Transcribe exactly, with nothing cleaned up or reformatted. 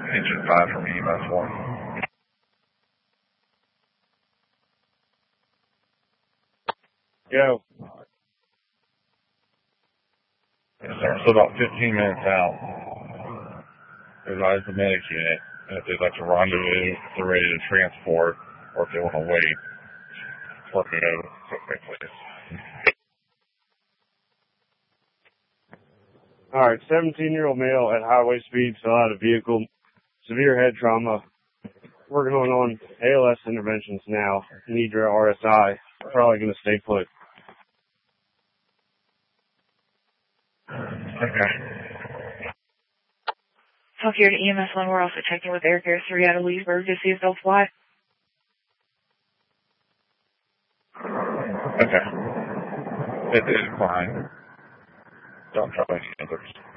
Engine five from E M S one. Go. Yes, sir. So about fifteen minutes out, advise the medic unit if they'd like to rendezvous, if they're ready to transport, or if they want to wait. Let me know quickly, please. Alright, seventeen-year-old male at highway speed fell out of vehicle, severe head trauma. We're going on A L S interventions now. Nidra R S I. Probably going to stay put. Okay. Talk here to E M S one. We're also checking with Air Care three out of Leesburg to see if they'll fly. Okay. It is fine. Don't try any others.